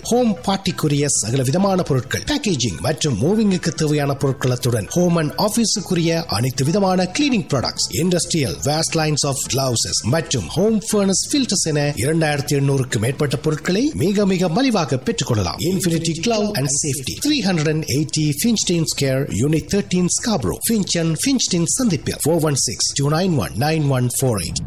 Home பார்ட்டிக்குரிய சகல விதமான பொருட்கள், பேக்கேஜிங் மற்றும் மூவிங்குக்கு தேவையான பொருட்களத்துடன் ஹோம் அண்ட் ஆபீஸுக்குரிய அனைத்து விதமான cleaning products, industrial waste lines of gloves மற்றும் ஹோம் ஃபர்னஸ் ஃபில்டர்ஸ் என 2800க்கு மேற்பட்ட பொருட்களை மிக மிக மலிவாக பெற்றுக் கொள்ளலாம். Infinity glove and safety, 380 Finchdene Square, Unit 13, Scarborough, Finch and Finchdene சந்திப்பில் 416-291-9148.